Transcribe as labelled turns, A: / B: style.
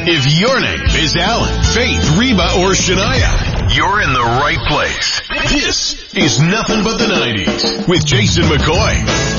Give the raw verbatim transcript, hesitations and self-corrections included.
A: If your name is Alan, Faith, Reba, or Shania, you're in the right place. This is Nothing But the nineties with Jason McCoy.